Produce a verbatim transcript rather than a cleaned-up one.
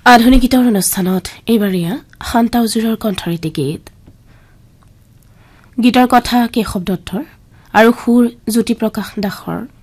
আধুনিক গীতৰ অনুষ্ঠানত এইবাৰিয়া শান্তা উজুৰৰ কণ্ঠৰীতি গীত গীতৰ কথা কেশৱ দত্তৰ আৰু সুৰ জ্যোতিপ্ৰকাশ দাসৰ